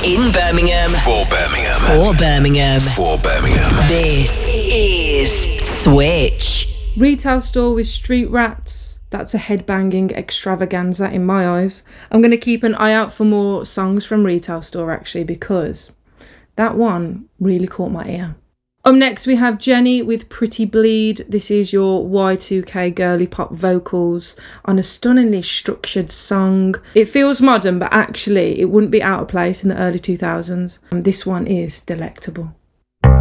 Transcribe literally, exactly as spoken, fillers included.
In Birmingham. For Birmingham. For Birmingham. For Birmingham. This is Switch. Retail Store with Street Rats. That's a headbanging extravaganza in my eyes. I'm going to keep an eye out for more songs from Retail Store actually, because that one really caught my ear. Up next we have Jenny with Pretty Bleed. This is your Y two K girly pop vocals on a stunningly structured song. It feels modern, but actually it wouldn't be out of place in the early two thousands. And this one is delectable.